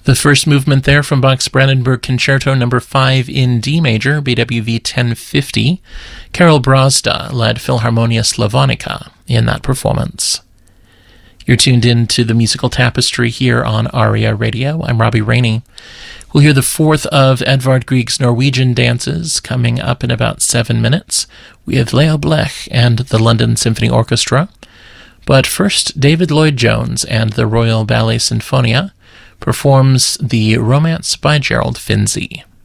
The first movement there from Bach's Brandenburg Concerto No. 5 in D major, BWV 1050. Karol Brazda led Philharmonia Slavonica in that performance. You're tuned in to the Musical Tapestry here on ARIA Radio. I'm Robbie Rainey. We'll hear the fourth of Edvard Grieg's Norwegian dances coming up in about 7 minutes with Leo Blech and the London Symphony Orchestra. But first, David Lloyd-Jones and the Royal Ballet Sinfonia performs the Romance by Gerald Finzi.